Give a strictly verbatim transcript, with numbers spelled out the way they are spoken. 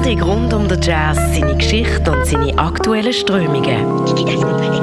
Sendung rund um den Jazz, seine Geschichte und seine aktuellen Strömungen.